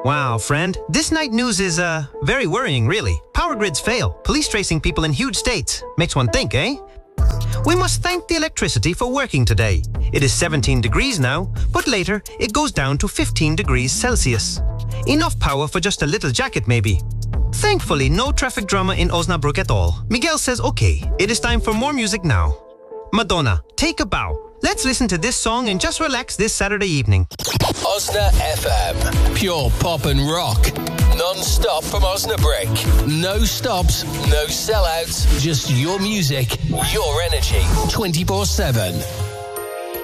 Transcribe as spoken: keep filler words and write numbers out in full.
Wow, friend. This night news is, uh, very worrying, really. Power grids fail. Police tracing people in huge states. Makes one think, eh? We must thank the electricity for working today. It is seventeen degrees now, but later it goes down to fifteen degrees Celsius. Enough power for just a little jacket, maybe. Thankfully, no traffic drama in Osnabrück at all. Miguel says, okay, it is time for more music now. Madonna, take a bow. Let's listen to this song and just relax this Saturday evening. Osna F M. Pure pop and rock. Non-stop from Osnabrück. No stops, no sellouts. Just your music, your energy. twenty-four seven.